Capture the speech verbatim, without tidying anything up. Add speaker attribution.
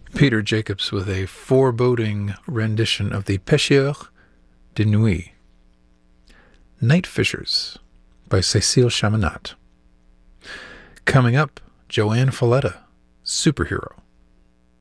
Speaker 1: Peter Jacobs with a foreboding rendition of the Pêcheurs de Nuit. Night Fishers by Cécile Chaminade. Coming up, Joanne Falletta, Superhero.